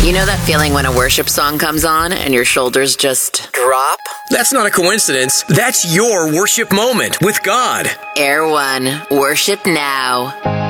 You know that feeling when a worship song comes on and your shoulders just drop? That's not a coincidence. That's your worship moment with God. Air One, worship now.